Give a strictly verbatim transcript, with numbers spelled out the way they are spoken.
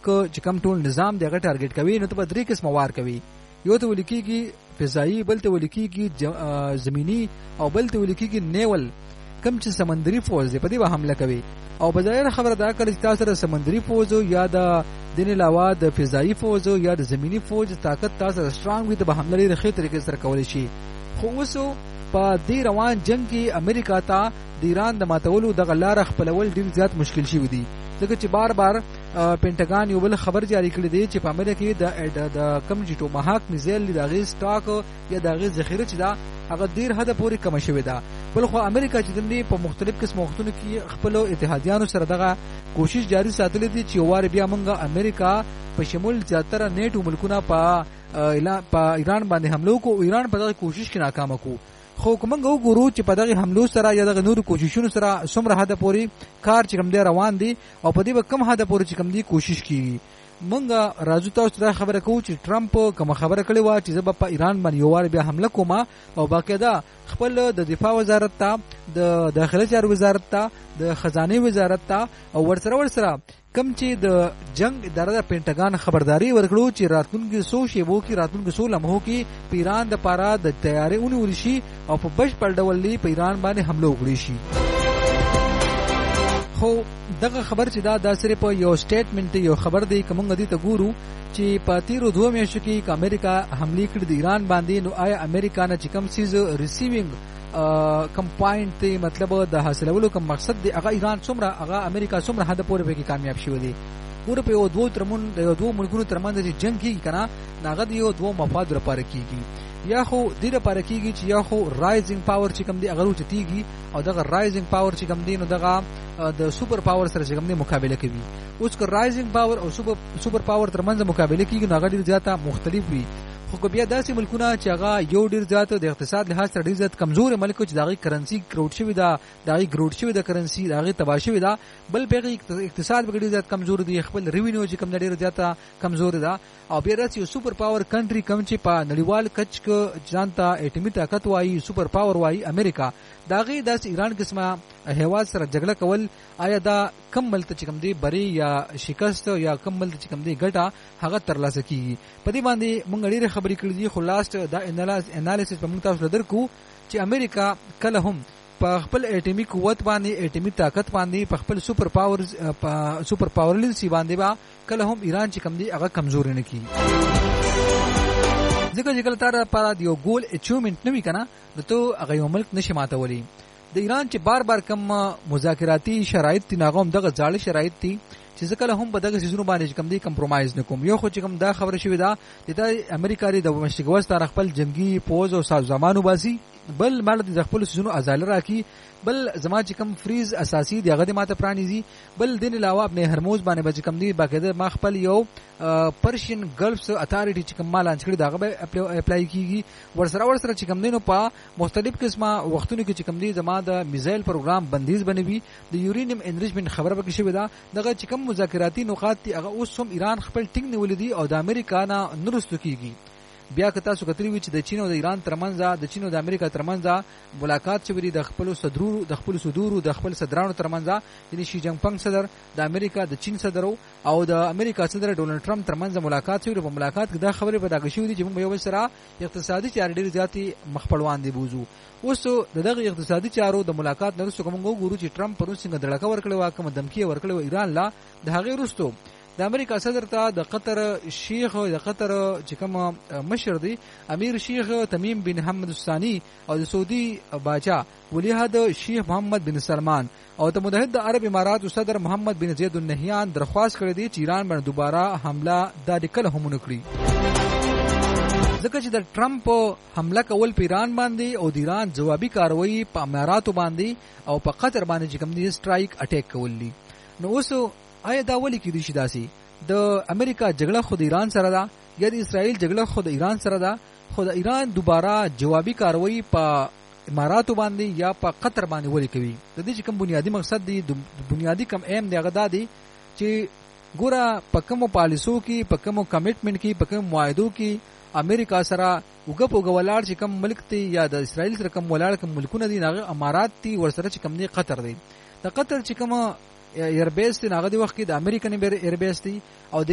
چې کوم ټول نظام دغه ټارګټ کوي نو ته په درې قسم وار کوي. یو ته ولیکيږي فضائي، بل ته ولیکيږي زمینی، او بل ته ولیکيږي نیول کم چې سمندري فوج دی په دې به حمله کوي. او بظاهر خبره دا کړي چې تاسو سره سمندري فوج یا د دین علاوه د فضائي فوج یا د زمینی فوج طاقت تاسو سترانګ وي ته به حمله لري خې طریقې سره کولای شي. خو اوس په دې روان جنگ کې امریکا ته د ایران د ماتولو د غلار خپلول ډیر زیات مشکل شي ودی، ځکه چې بار بار پینټاګان یو بل خبر جاری کړی دی چې په امریکا کې د د کم جټو مهاک میزایل د غي سٹاک یا د غي ذخیره چې دا هغه ډیر حد پورې کم شوی دا. بل خو امریکا چې دني په مختلف قسم وختونو کې خپل اتحادیانو سره دغه کوشش جاری ساتلې دي چې واره بیا موږ امریکا په شمول زیاتره نیټو ملکونه په په ایران باندې حمله کو، ایران په دغه کوشش کې ناکام کو. خو کومه وګورو چې په دغه حملو سره یا دغه نور کوششونو سره څومره حد پورې کار چې کوم دی روان دي او په دې به کم حد پورې چې کوم دی کوشش کیږي. مونږ راځو تاسو ته خبره کوو چې ټرمپ کوم خبره کړې و چې زه په ایران باندې یو وار بیا حمله کوم او باقاعده خپل د دفاع وزارت ته، د داخلي چارو وزارت ته، د خزانه وزارت ته او ورسره ورسره کم چې د جنگ اداره د پینټاګان خبرداري ورکړو چې راتلونکي سو شیبو کې راتلونکي سو لمحو کې پیران د پاره د تیارې اونول شي او په بشپړ ډول دی پیران باندې حمله وکړي شي. خو دغه خبر چې دا د صرف یو سټیټمنټ یو خبر دی کوم غدي ته ګورو چې په تیرو دوه میاشتو کې امریکا حمله کړې د ایران باندې، نو آیا امریکا نه چې کوم سیز ریسیوینګ کم پوینټ دی مطلب د حاصلولو کوم مقصد دی هغه ایران څومره هغه امریکا څومره حد پورې به کې کامیاب شوی دی. ګور په یو دوه ترمن د دوه ملکونو ترمنځ چې جنگ کیږي کنه ناغه دی یو دوه مفاد لپاره کیږي، یا خو د دې لپاره کیږي چې یا خو رایزینګ پاور چې کوم دی هغه وچتیږي او دغه رایزینګ پاور چې کوم دی نو دغه د سوپر پاور سره چې کوم دی مقابله کوي. اوس که رایزینګ پاور او سوپر سوپر پاور ترمنځ مقابله کیږي نو هغه ډیر زیاته مختلف وي. خو بیا داسې ملکونه چې هغه یو ډیر زیات د اقتصاد لحاظ سره ډیر زیات کمزور ملک چې دغه کرنسی کروډ شوی دا دغه کروډ شوی د کرنسی دغه تباہ شوی دا، بل په اقتصاد به ډیر زیات کمزور دی، خپل ریوینیو چې کم ډیر زیاته کمزور ده. او بیا راځي یو سوپر پاور کنټری کم چې په نړیوال کچ کې ځانته اټومي طاقت وایي، سوپر پاور وایي امریکا، داغه داس ایران قسمه هیواد سره جګړه کول آیا دا کم ملت چې کم دی بری یا شکست یا کم ملت چې کم دی ګټه هغه ترلاسه کیږي. په دې باندې مونږ ډیره خبرې کړې دي، خو لاست دا انالیسس په موږ تاسو درکو چې امریکا کله هم په خپل اټومي قوت باندې اټومي طاقت باندې په خپل سوپر پاورز په سوپر پاورلنسي باندې با کله هم ایران چې کم دی هغه کمزور نه کی. ځکه چې کله تر پر یو ګول اچیومنت نوي کنه نو ته هغه یو ملک نشي ماتولی. د ایران چې بار بار کم مذاکراتی شرایط دي ناغوم دغه ځاړي شرایط دي چې ځکه هم په دغه سيزونو باندې کم دي کمپرمایز نکوم. یو خو چې کم دا خبره شوې ده چې امریکا لري د مشتګوس تر خپل جنگي پوز او سازمانو باسي، بل مال د خپل سيزونو ازاله راکی، بل زما چې کم فریز اساسي دی هغه د ماته پرانیزي، بل دین علاوه خپل هرموز باندې بچ کم دی باقاعده ما خپل یو پرشین ګلفز اتارټی چې کم مال انچړي داغه به اپلای کیږي. ورسره ورسره چې کم دینو په مختلف قسمه وختونو کې چې کم دی زما د میزایل پروګرام بندیز بنوي، د یورینیم انریچمنت خبره به کې شوی دا دغه چې کم مذاکراتی نقاط دي هغه اوس هم ایران خپل ټینګ نیولې دي او د امریکا نه نرستو کیږي. بیا که تاسو کتلی وی چې د چین او د ایران ترمنځ د چین او د امریکا ترمنځ ملاقات شوی د خپل صدرو د خپل صدورو د خپل صدرانو ترمنځ یعنی شي جنگ پنګ صدر د امریکا د چین صدر او د امریکا صدر ډونلډ ټرمپ ترمنځ ملاقات شوی. په ملاقات کې دا خبره به دا شوی دي چې موږ یو سره اقتصادي چارې ډېر زیاتې مخپړوان دي بوزو. اوس دغه اقتصادي چارو د ملاقات نه وروسته کوم ګورو چې ټرمپ پرون څنګه دړکه ورکړی و کوم دمکی ورکړی و ایران لا د هغه وروسته د امریکا صدر ته د قطر شیخ د قطر چې کوم مشر دی امیر شیخ تمیم بن حمد الثانی او د سعودي باچا ولی عہد شیخ محمد بن سلمان او د متحده عرب امارات صدر محمد بن زید النهیان درخواست کړې دي چې ایران باندې دوباره حمله د کله هم نکړي، ځکه چې د ټرمپ حمله کول په ایران باندې او د ایران جوابي کاروایی په اماراتو باندې او په قطر باندې چې کوم دي سټرایک اٹیک کول دي. نو اوس آیا دا ولې کېدی شي داسي د امریکا جګړه خود ایران سره ده یا د اسرائیل جګړه خود ایران سره ده، خود ایران دوباره جوابي کاروایی په اماراتو باندې یا په قطر باندې ولې کوي؟ د دې چې کوم بنیادی مقصد دی د بنیادی کم ایم دی هغه دا دی چې ګوره په کومو پالیسو کې په کومو کمټمنټ کې په کومو معاهدو کې امریکا سره وګپ وګولاړ چې کوم ملک دی یا د اسرائیل سره کوم ولاړ کوم ملکونه دي هغه امارات دي، ورسره چې کوم دی قطر دی. د قطر چې کوم ایربیس دی هغه د وخت کې د امریکن ایربیس دی او